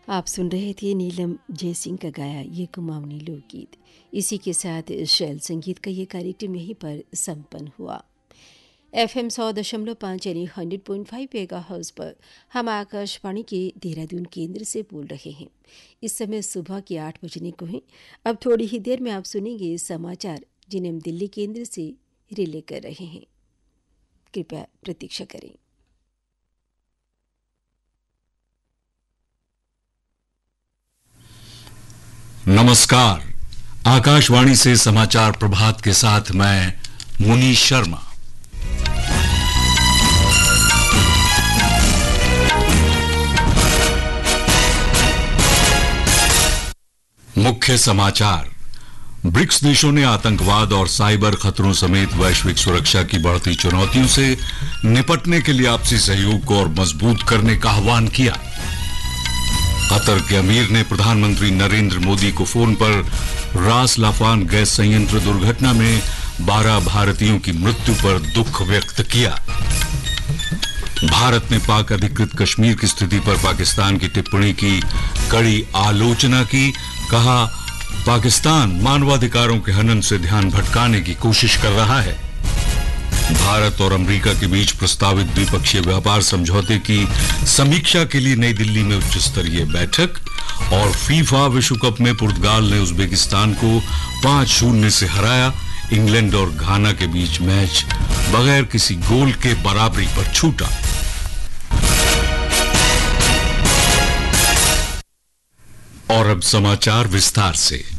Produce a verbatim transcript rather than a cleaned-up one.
आप सुन रहे थे नीलम जयसिंह का गाया ये कुमाऊनी लोकगीत। इसी के साथ शैल संगीत का ये कार्यक्रम यहीं पर संपन्न हुआ। एफ एम सौ दशमलव पाँच यानी hundred point five mega house पर हम आकाशवाणी के देहरादून केंद्र से बोल रहे हैं। इस समय सुबह के आठ बजने को हैं। अब थोड़ी ही देर में आप सुनेंगे समाचार जिन्हें हम दिल्ली केंद्र से रिले कर रहे हैं। कृपया प्रतीक्षा करें। नमस्कार, आकाशवाणी से समाचार प्रभात के साथ मैं मुनीश शर्मा। मुख्य समाचार। ब्रिक्स देशों ने आतंकवाद और साइबर खतरों समेत वैश्विक सुरक्षा की बढ़ती चुनौतियों से निपटने के लिए आपसी सहयोग को और मजबूत करने का आह्वान किया। कतर के अमीर ने प्रधानमंत्री नरेंद्र मोदी को फोन पर रास लाफान गैस संयंत्र दुर्घटना में बारह भारतीयों की मृत्यु पर दुख व्यक्त किया। भारत ने पाक अधिकृत कश्मीर की स्थिति पर पाकिस्तान की टिप्पणी की कड़ी आलोचना की। कहा, पाकिस्तान मानवाधिकारों के हनन से ध्यान भटकाने की कोशिश कर रहा है। भारत और अमेरिका के बीच प्रस्तावित द्विपक्षीय व्यापार समझौते की समीक्षा के लिए नई दिल्ली में उच्च स्तरीय बैठक। और फीफा विश्व कप में पुर्तगाल ने उज्बेकिस्तान को पांच शून्य से हराया। इंग्लैंड और घाना के बीच मैच बगैर किसी गोल के बराबरी पर छूटा। और अब समाचार विस्तार से।